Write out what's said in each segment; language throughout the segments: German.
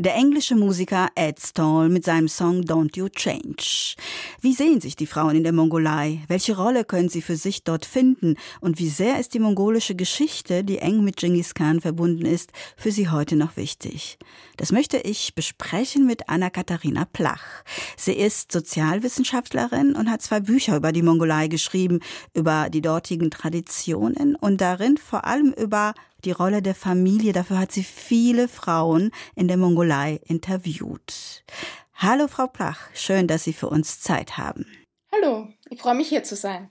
Der englische Musiker Ed Stoll mit seinem Song Don't You Change. Wie sehen sich die Frauen in der Mongolei? Welche Rolle können sie für sich dort finden? Und wie sehr ist die mongolische Geschichte, die eng mit Genghis Khan verbunden ist, für sie heute noch wichtig? Das möchte ich besprechen mit Anna-Katharina Plach. Sie ist Sozialwissenschaftlerin und hat 2 Bücher über die Mongolei geschrieben, über die dortigen Traditionen und darin vor allem über die Rolle der Familie. Dafür hat sie viele Frauen in der Mongolei interviewt. Hallo Frau Plach, schön, dass Sie für uns Zeit haben. Hallo, ich freue mich hier zu sein.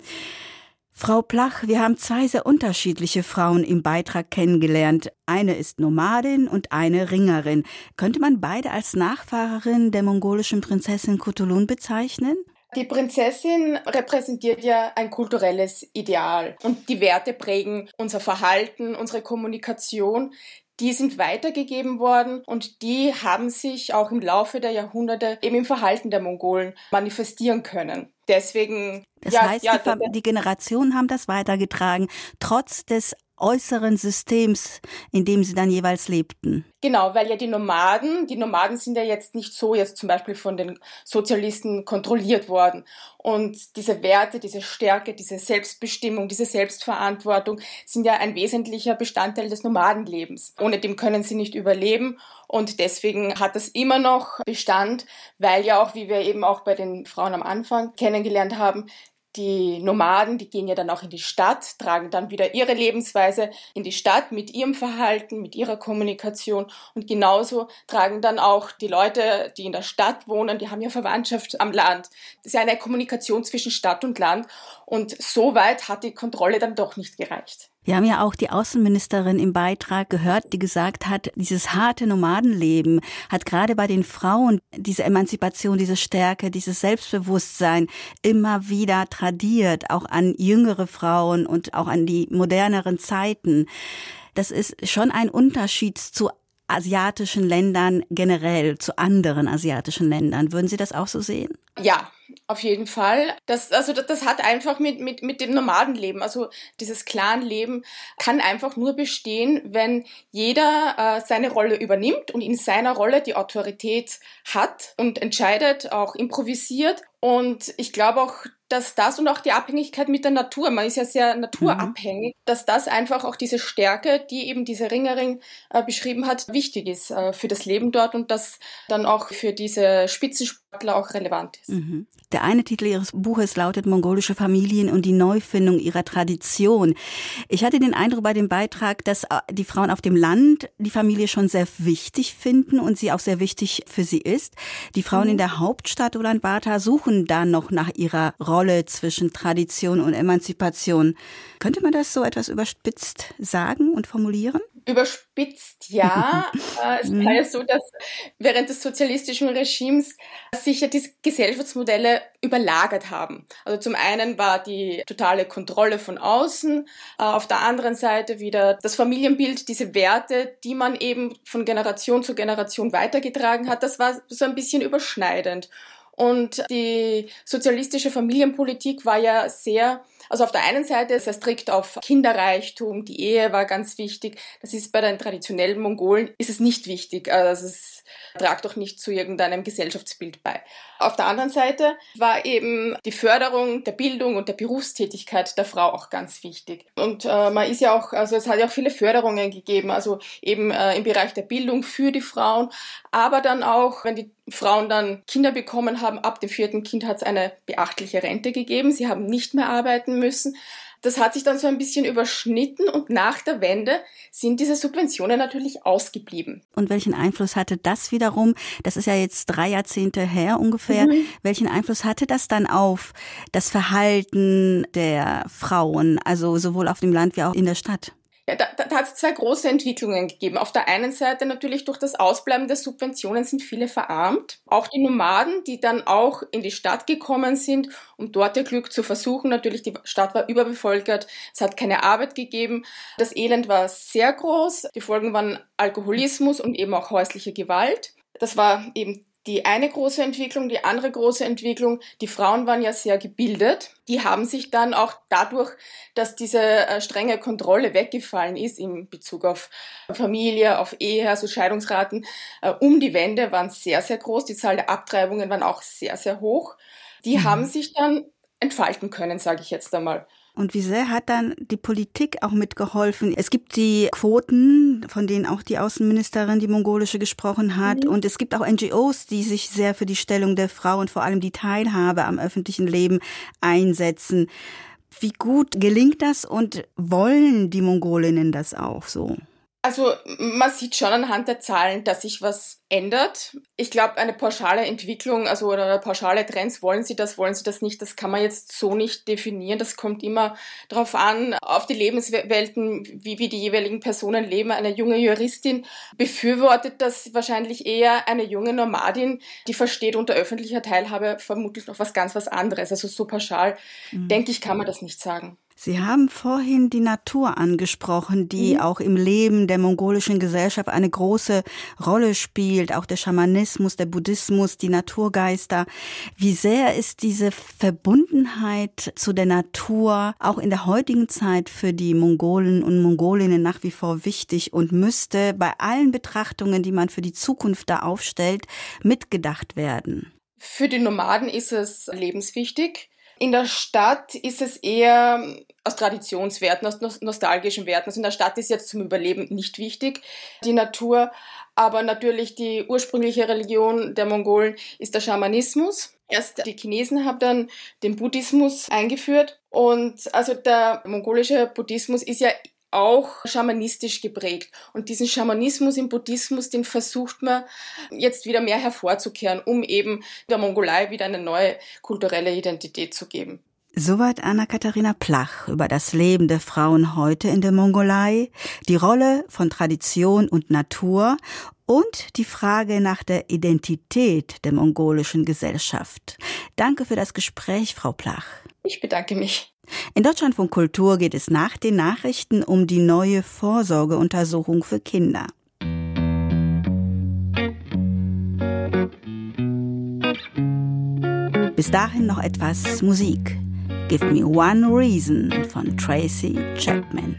Frau Plach, wir haben 2 sehr unterschiedliche Frauen im Beitrag kennengelernt. Eine ist Nomadin und eine Ringerin. Könnte man beide als Nachfahrerin der mongolischen Prinzessin Kutulun bezeichnen? Die Prinzessin repräsentiert ja ein kulturelles Ideal und die Werte prägen unser Verhalten, unsere Kommunikation. Die sind weitergegeben worden und die haben sich auch im Laufe der Jahrhunderte eben im Verhalten der Mongolen manifestieren können. Deswegen. Das heißt, die Generationen haben das weitergetragen, trotz des äußeren Systems, in dem sie dann jeweils lebten. Genau, weil ja die Nomaden sind ja jetzt nicht so jetzt zum Beispiel von den Sozialisten kontrolliert worden. Und diese Werte, diese Stärke, diese Selbstbestimmung, diese Selbstverantwortung sind ja ein wesentlicher Bestandteil des Nomadenlebens. Ohne dem können sie nicht überleben. Und deswegen hat das immer noch Bestand, weil ja auch, wie wir eben auch bei den Frauen am Anfang kennengelernt haben, die Nomaden, die gehen ja dann auch in die Stadt, tragen dann wieder ihre Lebensweise in die Stadt mit ihrem Verhalten, mit ihrer Kommunikation. Und genauso tragen dann auch die Leute, die in der Stadt wohnen, die haben ja Verwandtschaft am Land. Das ist ja eine Kommunikation zwischen Stadt und Land. Und so weit hat die Kontrolle dann doch nicht gereicht. Wir haben ja auch die Außenministerin im Beitrag gehört, die gesagt hat, dieses harte Nomadenleben hat gerade bei den Frauen diese Emanzipation, diese Stärke, dieses Selbstbewusstsein immer wieder tradiert, auch an jüngere Frauen und auch an die moderneren Zeiten. Das ist schon ein Unterschied zu asiatischen Ländern generell, zu anderen asiatischen Ländern. Würden Sie das auch so sehen? Ja, auf jeden Fall. Das hat einfach mit dem Nomadenleben, also dieses Clanleben kann einfach nur bestehen, wenn jeder seine Rolle übernimmt und in seiner Rolle die Autorität hat und entscheidet, auch improvisiert. Und ich glaube auch, dass das und auch die Abhängigkeit mit der Natur, man ist ja sehr naturabhängig, dass das einfach auch diese Stärke, die eben diese Ringerin beschrieben hat, wichtig ist für das Leben dort und das dann auch für diese Spitzensportler auch relevant ist. Mhm. Der eine Titel Ihres Buches lautet Mongolische Familien und die Neufindung ihrer Tradition. Ich hatte den Eindruck bei dem Beitrag, dass die Frauen auf dem Land die Familie schon sehr wichtig finden und sie auch sehr wichtig für sie ist. Die Frauen in der Hauptstadt Ulaanbaatar suchen da noch nach ihrer Rolle zwischen Tradition und Emanzipation. Könnte man das so etwas überspitzt sagen und formulieren? Überspitzt, ja. Es war ja so, dass während des sozialistischen Regimes sich ja diese Gesellschaftsmodelle überlagert haben. Also zum einen war die totale Kontrolle von außen, auf der anderen Seite wieder das Familienbild, diese Werte, die man eben von Generation zu Generation weitergetragen hat, das war so ein bisschen überschneidend. Und die sozialistische Familienpolitik war ja also auf der einen Seite sehr strikt auf Kinderreichtum, die Ehe war ganz wichtig. Das ist bei den traditionellen Mongolen ist es nicht wichtig. Also es tragt doch nicht zu irgendeinem Gesellschaftsbild bei. Auf der anderen Seite war eben die Förderung der Bildung und der Berufstätigkeit der Frau auch ganz wichtig. Und man ist ja auch, also es hat ja auch viele Förderungen gegeben, also eben im Bereich der Bildung für die Frauen, aber dann auch, wenn die Frauen dann Kinder bekommen haben, ab dem 4. Kind hat es eine beachtliche Rente gegeben. Sie haben nicht mehr arbeiten müssen. Das hat sich dann so ein bisschen überschnitten und nach der Wende sind diese Subventionen natürlich ausgeblieben. Und welchen Einfluss hatte das wiederum? Das ist ja jetzt 3 Jahrzehnte her ungefähr. Welchen Einfluss hatte das dann auf das Verhalten der Frauen, also sowohl auf dem Land wie auch in der Stadt? Ja, da hat es 2 große Entwicklungen gegeben. Auf der einen Seite natürlich durch das Ausbleiben der Subventionen sind viele verarmt. Auch die Nomaden, die dann auch in die Stadt gekommen sind, um dort ihr Glück zu versuchen. Natürlich, die Stadt war überbevölkert, es hat keine Arbeit gegeben. Das Elend war sehr groß. Die Folgen waren Alkoholismus und eben auch häusliche Gewalt. Das war eben die eine große Entwicklung. Die andere große Entwicklung, die Frauen waren ja sehr gebildet. Die haben sich dann auch dadurch, dass diese strenge Kontrolle weggefallen ist in Bezug auf Familie, auf Ehe, also Scheidungsraten, um die Wende waren sehr, sehr groß. Die Zahl der Abtreibungen waren auch sehr, sehr hoch. Die haben sich dann entfalten können, sage ich jetzt einmal. Und wie sehr hat dann die Politik auch mitgeholfen? Es gibt die Quoten, von denen auch die Außenministerin, die mongolische, gesprochen hat. Und es gibt auch NGOs, die sich sehr für die Stellung der Frau und vor allem die Teilhabe am öffentlichen Leben einsetzen. Wie gut gelingt das und wollen die Mongolinnen das auch so? Also man sieht schon anhand der Zahlen, dass sich was ändert. Ich glaube, eine pauschale Entwicklung, also oder pauschale Trends, wollen sie das nicht, das kann man jetzt so nicht definieren. Das kommt immer darauf an, auf die Lebenswelten, wie die jeweiligen Personen leben. Eine junge Juristin befürwortet das wahrscheinlich eher, eine junge Nomadin, die versteht unter öffentlicher Teilhabe vermutlich noch was ganz was anderes. Also so pauschal, denke ich, kann man das nicht sagen. Sie haben vorhin die Natur angesprochen, die auch im Leben der mongolischen Gesellschaft eine große Rolle spielt, auch der Schamanismus, der Buddhismus, die Naturgeister. Wie sehr ist diese Verbundenheit zu der Natur auch in der heutigen Zeit für die Mongolen und Mongolinnen nach wie vor wichtig und müsste bei allen Betrachtungen, die man für die Zukunft da aufstellt, mitgedacht werden? Für die Nomaden ist es lebenswichtig. In der Stadt ist es eher aus Traditionswerten, aus nostalgischen Werten. Also in der Stadt ist jetzt zum Überleben nicht wichtig, die Natur. Aber natürlich die ursprüngliche Religion der Mongolen ist der Schamanismus. Erst die Chinesen haben dann den Buddhismus eingeführt. Und also der mongolische Buddhismus ist ja auch schamanistisch geprägt. Und diesen Schamanismus im Buddhismus, den versucht man jetzt wieder mehr hervorzukehren, um eben der Mongolei wieder eine neue kulturelle Identität zu geben. Soweit Anna-Katharina Plach über das Leben der Frauen heute in der Mongolei, die Rolle von Tradition und Natur und die Frage nach der Identität der mongolischen Gesellschaft. Danke für das Gespräch, Frau Plach. Ich bedanke mich. In Deutschlandfunk Kultur geht es nach den Nachrichten um die neue Vorsorgeuntersuchung für Kinder. Bis dahin noch etwas Musik. Give Me One Reason von Tracy Chapman.